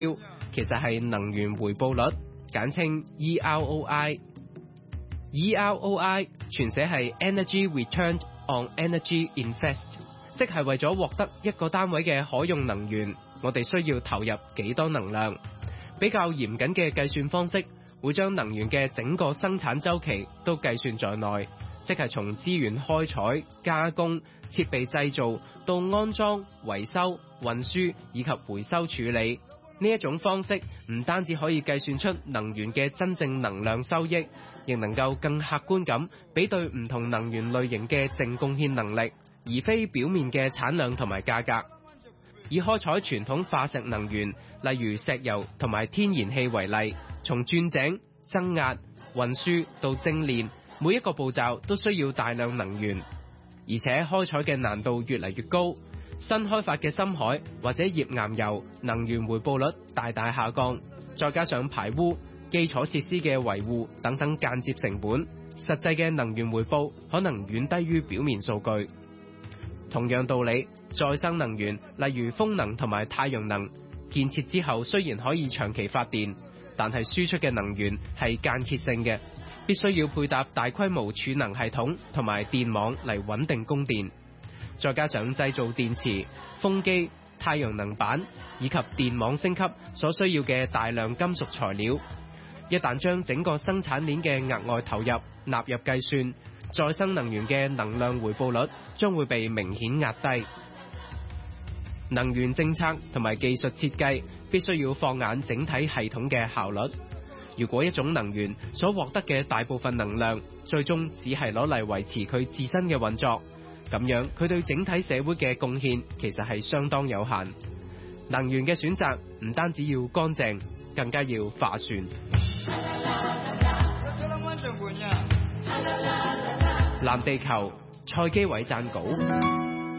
其實係能源回報率，簡稱 EROI。EROI 全寫係 Energy Return on Energy Invest， 即係為咗獲得一個單位嘅可用能源，我哋需要投入幾多能量。比較嚴謹嘅計算方式會將能源嘅整個生產週期都計算在內，即係從資源開採、加工、設備製造到安裝、維修、運輸以及回收處理。呢一種方式唔單止可以計算出能源嘅真正能量收益，亦能夠更客觀咁比對唔同能源類型嘅淨貢獻能力，而非表面嘅產量同埋價格。以開採傳統化石能源，例如石油同埋天然氣為例，從鑽井、增壓、運輸到精煉，每一個步驟都需要大量能源，而且開採嘅難度越嚟越高。新開發嘅深海或者頁岩油能源回報率大大下降，再加上排污、基礎設施嘅維護等等間接成本，實際嘅能源回報可能遠低於表面數據。同樣道理，再生能源例如風能同埋太陽能建設之後，雖然可以長期發電，但係輸出嘅能源係間歇性嘅，必須要配搭大規模儲能系統同埋電網嚟穩定供電。再加上製造電池、風機、太陽能板以及電網升級所需要嘅大量金屬材料，一旦將整個生產鏈嘅額外投入納入計算，再生能源嘅能量回報率將會被明顯壓低。能源政策同埋技術設計必須要放眼整體系統嘅效率。如果一種能源所獲得嘅大部分能量最終只係攞嚟維持佢自身嘅運作，咁樣佢對整體社會嘅貢獻其實係相當有限。能源嘅選擇唔單止要乾淨，更加要划算。藍地球，蔡基偉撰稿。